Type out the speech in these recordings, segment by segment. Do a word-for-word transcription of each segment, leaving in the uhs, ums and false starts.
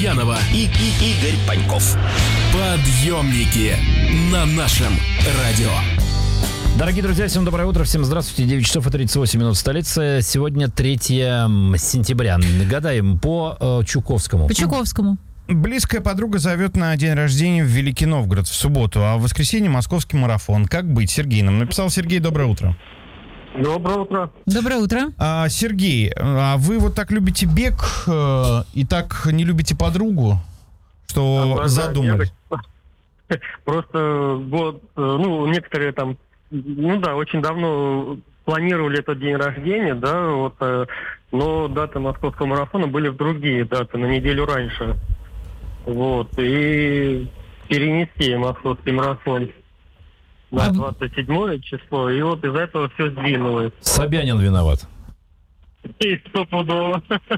Гурьянова и, и Игорь Паньков. Подъемники на нашем радио. Дорогие друзья, всем доброе утро, всем здравствуйте. девять часов и тридцать восемь минут в столице. Сегодня третье сентября. Гадаем по э, Чуковскому. По Чуковскому. Близкая подруга зовет на день рождения в Великий Новгород в субботу, а в воскресенье московский марафон. Как быть? Сергей нам написал. Сергей, доброе утро. Доброе утро. Доброе утро. А, Сергей, а вы вот так любите бег э, и так не любите подругу, что А, задумали? Да, просто год, ну, некоторые там, ну да, очень давно планировали этот день рождения, да, вот, но даты московского марафона были в другие даты, на неделю раньше. Вот, и перенести московский марафон на двадцать седьмое число, и вот из-за этого все сдвинулось. Собянин виноват. И стопудово.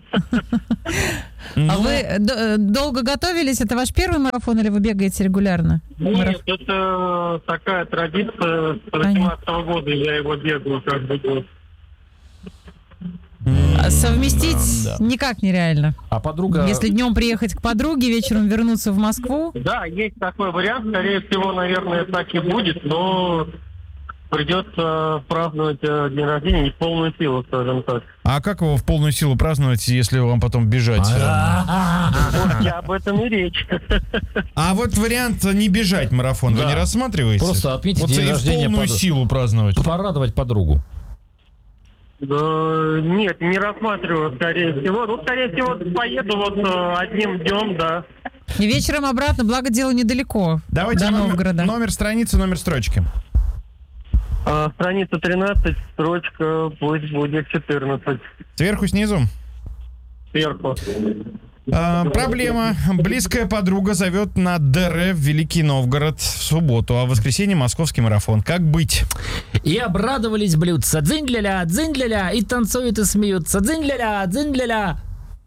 А вы д- долго готовились? Это ваш первый марафон или вы бегаете регулярно? Нет, это такая традиция с восемнадцатого года, я его бегаю каждый год. А совместить Да, да. никак нереально. А подруга... Если днем приехать к подруге, вечером вернуться в Москву. Да, есть такой вариант, скорее всего, наверное, так и будет, но придется праздновать э, день рождения не в полную силу, скажем так. А как его в полную силу праздновать, если вам потом бежать? Вот я об этом и речь. А вот вариант не бежать марафон вы Да. не рассматриваете? Просто отметить вот день и в рождения полную под- силу праздновать. Порадовать подругу. Да, нет, не рассматриваю, скорее всего. Ну, скорее всего, поеду вот э, одним днем, да. И вечером обратно, благо дело недалеко. Давайте до номер, Новгорода. номер страницы, номер строчки. А, страница тринадцать, строчка, пусть будет четырнадцать. Сверху, снизу. Сверху. А, проблема. Близкая подруга зовет на ДР в Великий Новгород в субботу, а в воскресенье московский марафон. Как быть? И обрадовались блюдца. Дзынь-ля-ля, дзынь-ля-ля. И танцуют, и смеются. Дзынь-ля-ля, дзынь-ля-ля.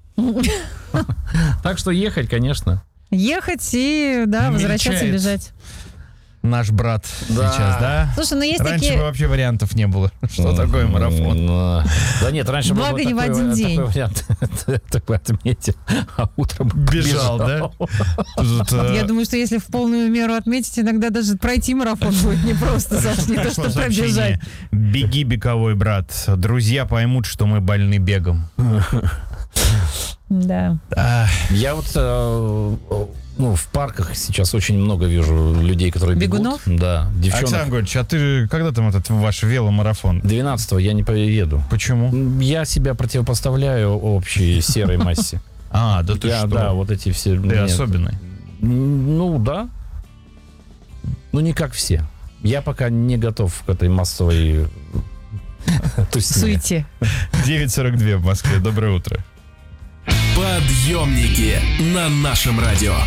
Так что ехать, конечно. Ехать и, да, возвращаться, Мельчает. бежать. Наш брат Да. сейчас, да? Слушай, ну есть Раньше такие... бы вообще вариантов не было. Что такое марафон? Ну, да нет, раньше был Благо вот не в такой, один такой день. вариант. Такой отметил, а утром Бежал, да? Тут, э, Я думаю, что если в полную меру отметить, иногда даже пройти марафон будет непросто, Саш, не то, пришло что сообщение. пробежать. Беги, беговой брат. Друзья поймут, что мы больны бегом. Да. А, Я вот э, ну, в парках сейчас очень много вижу людей, которые Бегунов? бегут. Да, Александр девчонок. Григорьевич, а ты когда там этот ваш веломарафон? двенадцатого я не поеду. Почему? Я себя противопоставляю общей серой массе. А, да ты Я, что? да, вот эти все... Ты нет. особенный. Ну, да. Ну, не как все. Я пока не готов к этой массовой тусне. Суете. девять сорок два в Москве. Доброе утро. Подъемники на нашем радио.